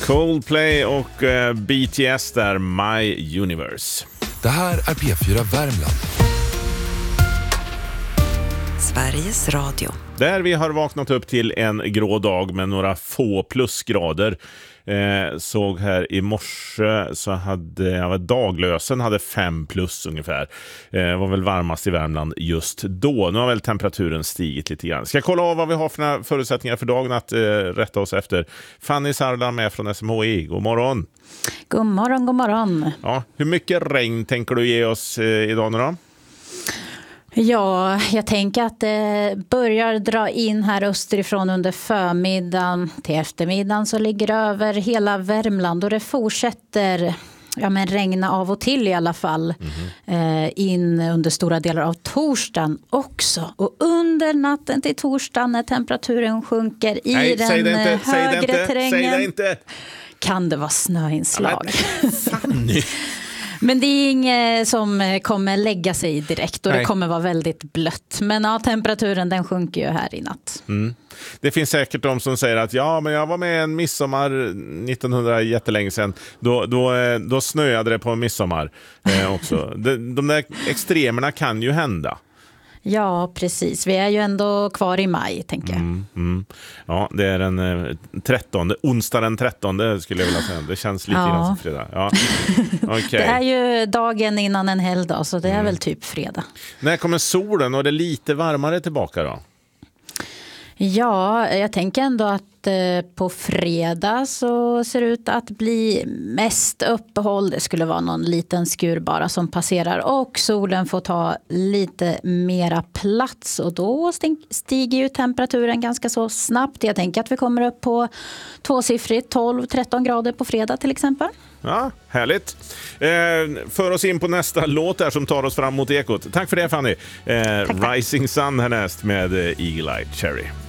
Coldplay och BTS där, My Universe. Det här är P4 Värmland. Sveriges Radio. Där vi har vaknat upp till en grå dag med några få plusgrader. Såg här i morse så hade Daglösen hade 5 plus ungefär. Var väl varmast i Värmland just då. Nu har väl temperaturen stigit lite grann. Ska jag kolla av vad vi har för förutsättningar för dagen att rätta oss efter. Fanny Sarlan med från SMHI. God morgon. God morgon, god morgon. Ja, hur mycket regn tänker du ge oss idag nu då? Ja, jag tänker att det börjar dra in här österifrån under förmiddagen till eftermiddagen, så ligger det över hela Värmland och det fortsätter regna av och till i alla fall in under stora delar av torsdagen också. Och under natten till torsdagen när temperaturen sjunker i den högre terrängen. Säg det inte! Kan det vara snöinslag? Men det är inget som kommer lägga sig direkt och det kommer vara väldigt blött. Men temperaturen den sjunker ju här i natt. Mm. Det finns säkert de som säger att men jag var med en midsommar 1900 jättelänge sedan. Då snöade det på en midsommar också. De där extremerna kan ju hända. Ja, precis. Vi är ju ändå kvar i maj, tänker jag. Ja, det är onsdag den 13 skulle jag vilja säga. Det känns lite grann som fredag. Ja. Okay. Det är ju dagen innan en helgdag, så det är väl typ fredag. När kommer solen och det är lite varmare tillbaka då? Ja, jag tänker ändå att på fredag så ser det ut att bli mest uppehåll. Det skulle vara någon liten skur bara som passerar och solen får ta lite mera plats och då stiger ju temperaturen ganska så snabbt. Jag tänker att vi kommer upp på tvåsiffrigt 12-13 grader på fredag till exempel. Ja, härligt. För oss in på nästa låt där som tar oss fram mot ekot. Tack för det, Fanny. Rising Sun härnäst med Eagle Eye Cherry.